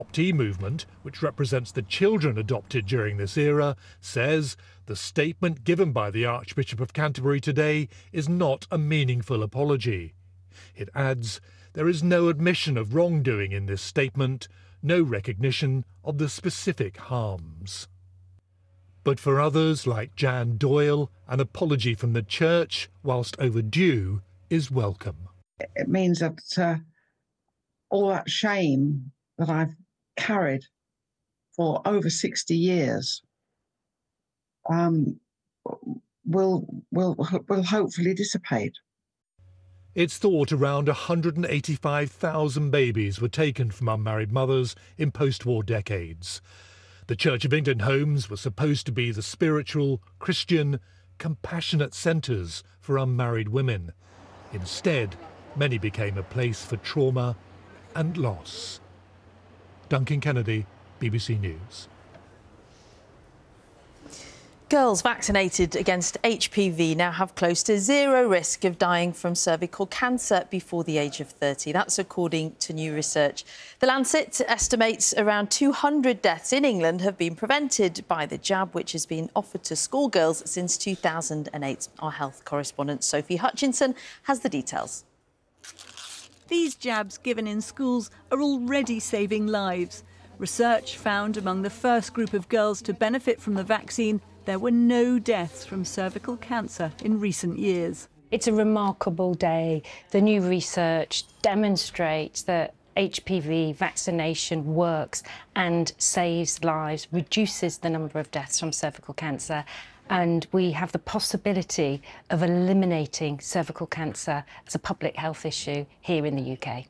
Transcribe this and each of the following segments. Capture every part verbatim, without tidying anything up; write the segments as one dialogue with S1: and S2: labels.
S1: Adoptee movement, which represents the children adopted during this era, says the statement given by the Archbishop of Canterbury today is not a meaningful apology. It adds, there is no admission of wrongdoing in this statement, no recognition of the specific harms. But for others, like Jan Doyle, an apology from the Church, whilst overdue, is welcome.
S2: It means that uh, all that shame that I've carried for over sixty years um, will, will, will hopefully dissipate.
S1: It's thought around one hundred eighty-five thousand babies were taken from unmarried mothers in post-war decades. The Church of England homes were supposed to be the spiritual, Christian, compassionate centres for unmarried women. Instead, many became a place for trauma and loss. Duncan Kennedy, B B C News.
S3: Girls vaccinated against H P V now have close to zero risk of dying from cervical cancer before the age of thirty. That's according to new research. The Lancet estimates around two hundred deaths in England have been prevented by the jab, which has been offered to schoolgirls since two thousand eight. Our health correspondent Sophie Hutchinson has the details.
S4: These jabs given in schools are already saving lives. Research found among the first group of girls to benefit from the vaccine, there were no deaths from cervical cancer in recent years.
S5: It's a remarkable day. The new research demonstrates that H P V vaccination works and saves lives, reduces the number of deaths from cervical cancer, and we have the possibility of eliminating cervical cancer as a public health issue here in the U K.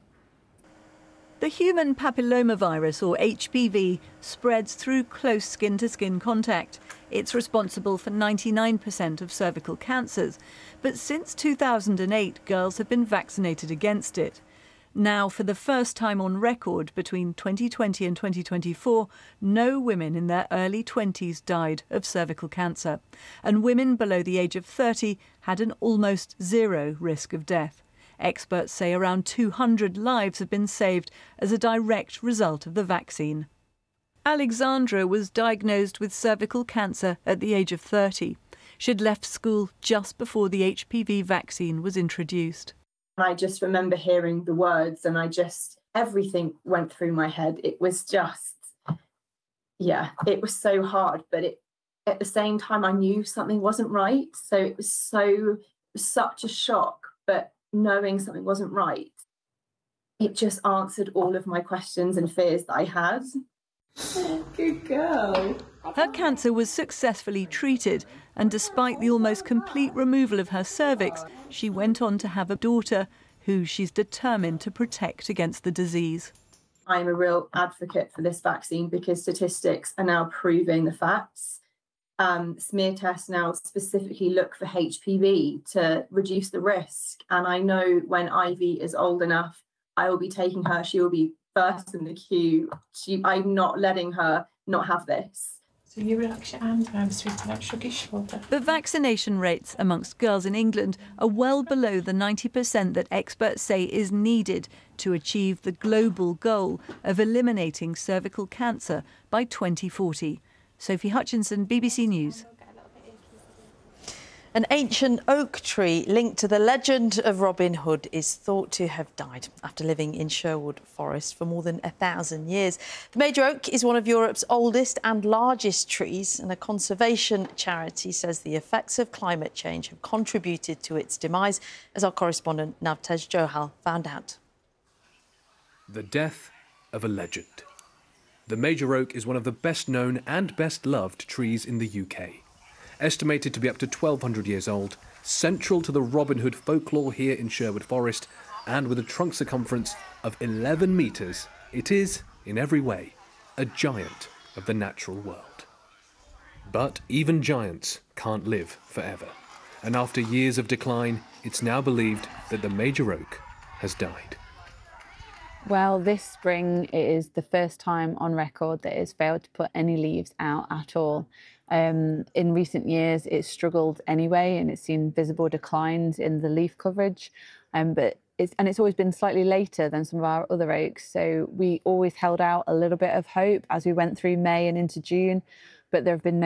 S4: The human papillomavirus, or H P V, spreads through close skin-to-skin contact. It's responsible for ninety-nine percent of cervical cancers. But since two thousand eight, girls have been vaccinated against it. Now, for the first time on record, between twenty twenty and twenty twenty-four, no women in their early twenties died of cervical cancer. And women below the age of thirty had an almost zero risk of death. Experts say around two hundred lives have been saved as a direct result of the vaccine. Alexandra was diagnosed with cervical cancer at the age of thirty. She'd left school just before the H P V vaccine was introduced.
S6: I just remember hearing the words and I just, everything went through my head. It was just, yeah, it was so hard, but it, at the same time, I knew something wasn't right. So it was so, it was such a shock, but knowing something wasn't right, it just answered all of my questions and fears that I had. Good girl.
S4: Her cancer was successfully treated, and despite the almost complete removal of her cervix, she went on to have a daughter who she's determined to protect against the disease.
S6: I'm a real advocate for this vaccine because statistics are now proving the facts. Um, smear tests now specifically look for H P V to reduce the risk. And I know when Ivy is old enough, I will be taking her. She will be first in the queue. She, I'm not letting her not have this.
S7: So you relax your arms around so we can shrug your shoulder.
S4: The vaccination rates amongst girls in England are well below the ninety percent that experts say is needed to achieve the global goal of eliminating cervical cancer by twenty forty. Sophie Hutchinson, B B C News.
S3: An ancient oak tree linked to the legend of Robin Hood is thought to have died after living in Sherwood Forest for more than a thousand years. The major oak is one of Europe's oldest and largest trees, and a conservation charity says the effects of climate change have contributed to its demise, as our correspondent Navtej Johal found out.
S8: The death of a legend. The major oak is one of the best known and best loved trees in the U K. Estimated to be up to twelve hundred years old, central to the Robin Hood folklore here in Sherwood Forest, and with a trunk circumference of eleven metres, it is, in every way, a giant of the natural world. But even giants can't live forever, and after years of decline, it's now believed that the major oak has died.
S9: Well, this spring it is the first time on record that it's failed to put any leaves out at all. Um, in recent years, it's struggled anyway, and it's seen visible declines in the leaf coverage. Um, but it's, and it's always been slightly later than some of our other oaks. So we always held out a little bit of hope as we went through May and into June, but there have been no